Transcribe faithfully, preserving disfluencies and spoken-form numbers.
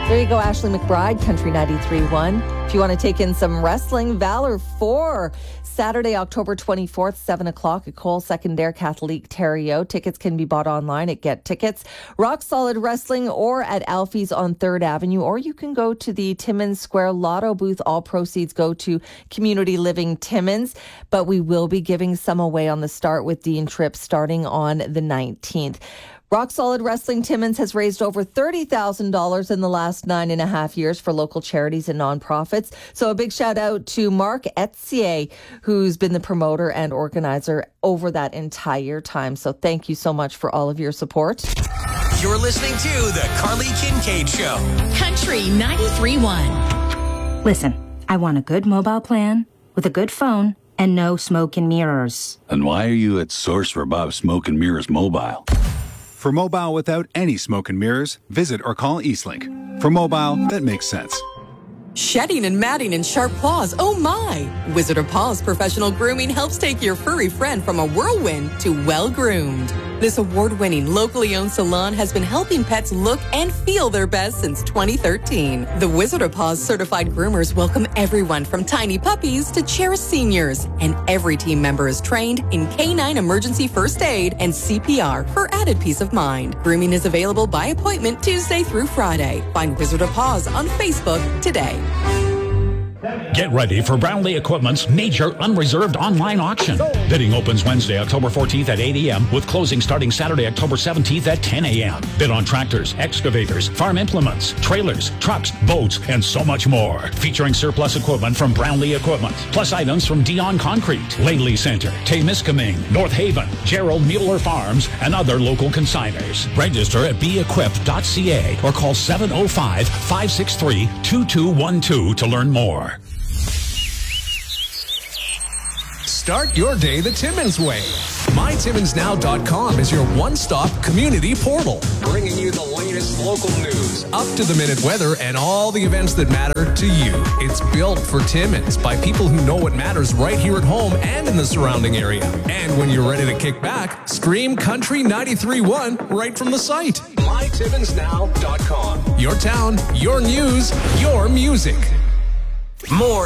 There you go, Ashley McBride, Country ninety-three point one. If you want to take in some wrestling, Valor four, Saturday, October twenty-fourth, seven o'clock at Cole Secondaire Catholique Thériault. Tickets can be bought online at Get Tickets, Rock Solid Wrestling, or at Alfie's on third Avenue, or you can go to the Timmins Square Lotto booth. All proceeds go to Community Living Timmins, but we will be giving some away on the Start with Dean trip starting on the nineteenth. Rock Solid Wrestling Timmins has raised over thirty thousand dollars in the last nine and a half years for local charities and nonprofits. So a big shout out to Mark Etzier, who's been the promoter and organizer over that entire time. So thank you so much for all of your support. You're listening to The Carly Kincaid Show. Country ninety-three point one. Listen, I want a good mobile plan with a good phone and no smoke and mirrors. And why are you at Source for Bob Smoke and Mirrors Mobile? For mobile without any smoke and mirrors, visit or call Eastlink. For mobile that makes sense. Shedding and matting and sharp claws, oh my! Wizard of Paws Professional Grooming helps take your furry friend from a whirlwind to well-groomed. This award-winning, locally owned salon has been helping pets look and feel their best since twenty thirteen. The Wizard of Paws certified groomers welcome everyone from tiny puppies to cherished seniors, and every team member is trained in canine emergency first aid and C P R for added peace of mind. Grooming is available by appointment Tuesday through Friday. Find Wizard of Paws on Facebook today. Get ready for Brownlee Equipment's major unreserved online auction. Bidding opens Wednesday, October fourteenth at eight a.m. with closing starting Saturday, October seventeenth at ten a.m. Bid on tractors, excavators, farm implements, trailers, trucks, boats, and so much more. Featuring surplus equipment from Brownlee Equipment, plus items from Dion Concrete, Laley Center, Temiskaming, North Haven, Gerald Mueller Farms, and other local consigners. Register at be equipped dot c a or call seven oh five, five six three, two two one two to learn more. Start your day the Timmins way. my timmins now dot com is your one-stop community portal, bringing you the latest local news, up-to-the-minute weather, and all the events that matter to you. It's built for Timmins by people who know what matters right here at home and in the surrounding area. And when you're ready to kick back, stream Country ninety-three point one right from the site. my timmins now dot com. Your town, your news, your music. More